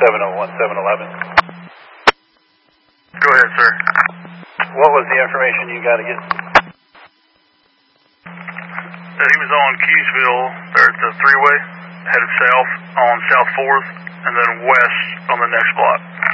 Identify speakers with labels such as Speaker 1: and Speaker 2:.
Speaker 1: 701-711.
Speaker 2: Go ahead, sir.
Speaker 1: What was the information you got to get?
Speaker 2: He was on Keysville, there at the freeway, headed south on South 4th, and then west on the next block.